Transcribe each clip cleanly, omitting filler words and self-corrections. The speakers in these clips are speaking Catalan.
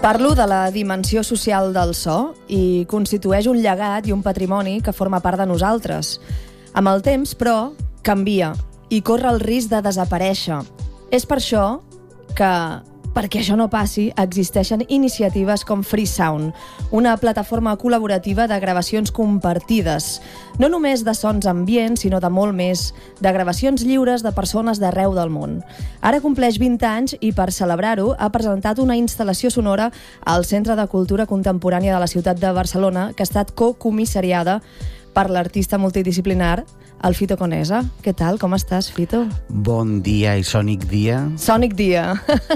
Parlo de la dimensió social del so i constitueix un llegat i un patrimoni que forma part de nosaltres. Amb el temps, però, canvia i corre el risc de desaparèixer. És per això que, perquè això no passi, existeixen iniciatives com Freesound, una plataforma col·laborativa de gravacions compartides. No només de sons ambients, sinó de molt més, de gravacions lliures de persones d'arreu del món. Ara compleix 20 anys i, per celebrar-ho, ha presentat una instal·lació sonora al Centre de Cultura Contemporània de la ciutat de Barcelona, que ha estat co-comissariada per l'artista multidisciplinar, el Fito Conesa. Què tal? Com estàs, Fito? Bon dia i sònic dia. Sònic dia.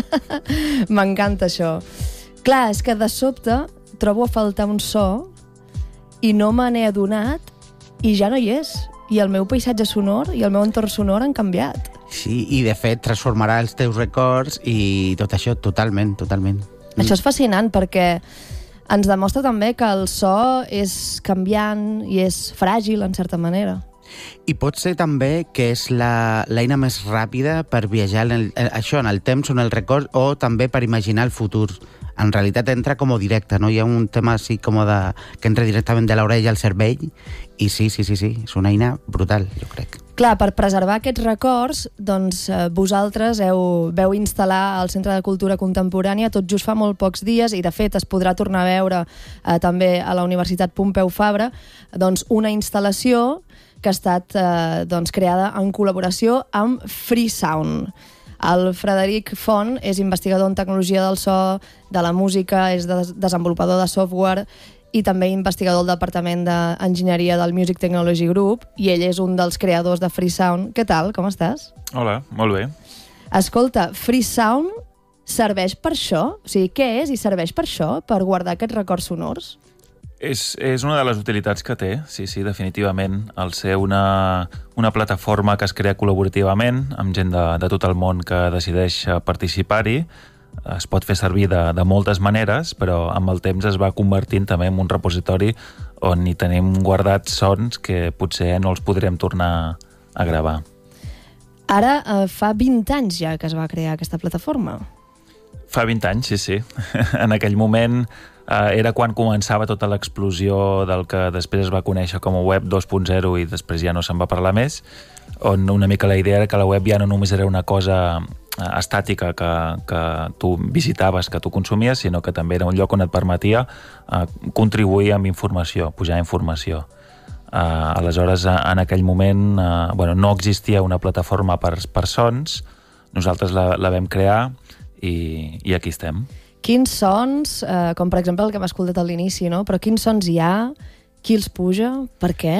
M'encanta això. Clar, és que de sobte trobo a faltar un so i no me n'he adonat i ja no hi és. I el meu paisatge sonor i el meu entorn sonor han canviat. Sí, i de fet transformarà els teus records i tot això totalment. Això és fascinant perquè ens demostra també que el so és canviant i és fràgil, en certa manera. I pot ser també que és l'eina més ràpida per viatjar en el temps o en el record, o també per imaginar el futur. En realitat entra com directe, no? Hi ha un tema així com que entra directament de l'orella al cervell, i sí, és una eina brutal, jo crec. Clar, per preservar aquests records, doncs vosaltres veu instal·lar al Centre de Cultura Contemporània tot just fa molt pocs dies, i de fet es podrà tornar a veure també a la Universitat Pompeu Fabra, doncs una instal·lació que ha estat creada en col·laboració amb Freesound. El Frederic Font és investigador en tecnologia del so, de la música, és desenvolupador de software i també investigador del Departament d'Enginyeria del Music Technology Group, i ell és un dels creadors de Freesound. Què tal? Com estàs? Hola, molt bé. Escolta, Freesound serveix per això? O sigui, què és i serveix per això? Per guardar aquests records sonors? És una de les utilitats que té, sí, definitivament. Al ser una plataforma que es crea col·laborativament, amb gent de tot el món que decideix participar-hi, es pot fer servir de moltes maneres, però amb el temps es va convertint també en un repositori on hi tenim guardats sons que potser no els podrem tornar a gravar. Ara fa 20 anys ja que es va crear aquesta plataforma. Fa 20 anys, sí. En aquell moment era quan començava tota l'explosió del que després es va conèixer com a web 2.0 i després ja no se'n va parlar més, on una mica la idea era que la web ja no només era una cosa estàtica que tu visitaves, que tu consumies, sinó que també era un lloc on et permetia contribuir amb informació, pujar informació. Aleshores, en aquell moment no existia una plataforma per sons, nosaltres la vam crear i aquí estem. Quins sons, com per exemple el que hem escoltat a l'inici, no? Però quins sons hi ha? Qui els puja? Per què?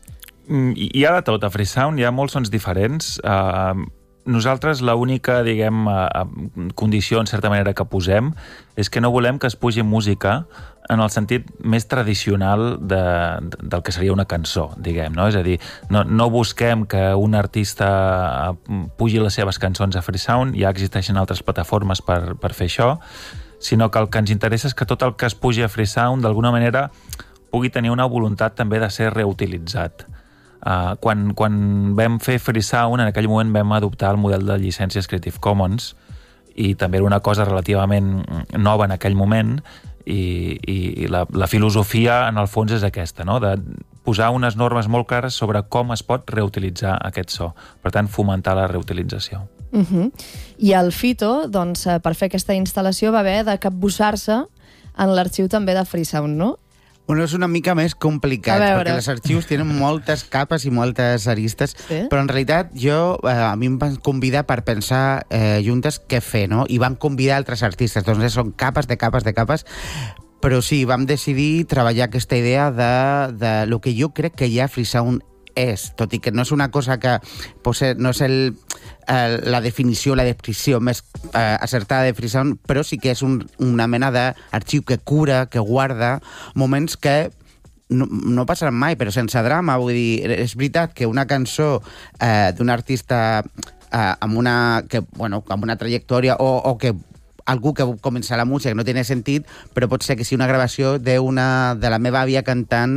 Hi ha de tot. A Freesound hi ha molts sons diferents. Nosaltres l'única, condició, en certa manera, que posem és que no volem que es pugi música en el sentit més tradicional del que seria una cançó, no? És a dir, no busquem que un artista pugi les seves cançons a Freesound, ja existeixen altres plataformes per fer això, sinó que el que ens interessa és que tot el que es pugi a Freesound, d'alguna manera, pugui tenir una voluntat també de ser reutilitzat. Quan vam fer Freesound, en aquell moment vam adoptar el model de llicències Creative Commons, i també era una cosa relativament nova en aquell moment, i la filosofia, en el fons, és aquesta, no? De posar unes normes molt clares sobre com es pot reutilitzar aquest so. Per tant, fomentar la reutilització. I el Fito, doncs, per fer aquesta instal·lació va haver de capbussar-se en l'arxiu també de Freesound, no? Bueno, és una mica més complicat, perquè els arxius tenen moltes capes i moltes aristes, sí? Però en realitat a mi em van convidar per pensar juntes què fer, no? I van convidar altres artistes, doncs són capes de capes, però sí, vam decidir treballar aquesta idea de lo que jo crec que ja Freesound és, tot i que no és una cosa que no és la definició, la descripció més acertada de Freesound, però sí que és una mena d'arxiu que cura, que guarda moments que no passaran mai, però sense drama. Vull dir, és veritat que una cançó d'un artista amb una trajectòria o que algú que comença la música no té sentit, però pot ser que sigui una gravació de la meva àvia cantant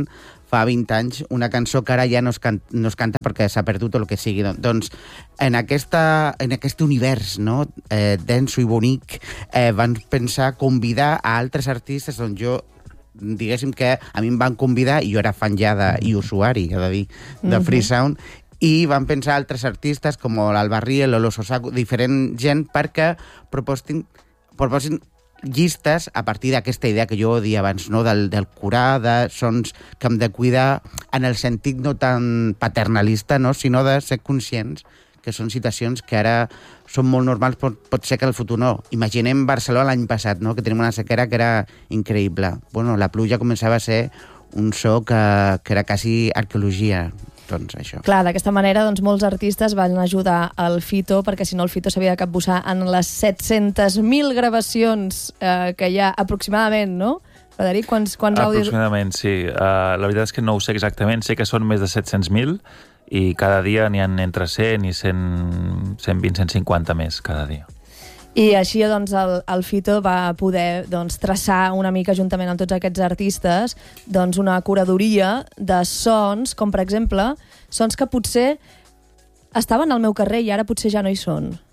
fa 20 anys, una cançó que ara ja no es canta perquè s'ha perdut o el que sigui. Doncs en aquest univers, no, denso i bonic, van pensar convidar a altres artistes. Doncs jo, diguéssim que a mi em van convidar, i jo era fan ja i usuari, he de dir, de Freesound, i van pensar altres artistes com l'Alba Riel o l'Ososaku, diferent gent, perquè proposin llistes a partir d'aquesta idea que jo deia abans, no? del curar, de sons que hem de cuidar en el sentit no tan paternalista, no? Sinó de ser conscients que són situacions que ara són molt normals, pot ser que al futur no. Imaginem Barcelona l'any passat, no? Que tenim una sequera que era increïble. Bueno, la pluja començava a ser un so que era quasi arqueologia. Doncs això. Clar, d'aquesta manera doncs, molts artistes van ajudar el Fito, perquè si no el Fito s'havia de capbussar en les 700.000 gravacions que hi ha aproximadament, no? Frederic, quants àudios... Aproximadament, sí. La veritat és que no ho sé exactament, sé que són més de 700.000 i cada dia n'hi ha entre 100 i 120, 150 més cada dia. I així doncs, el Fito va poder traçar una mica, juntament amb tots aquests artistes, una curadoria de sons, com per exemple, sons que potser estaven al meu carrer i ara potser ja no hi són.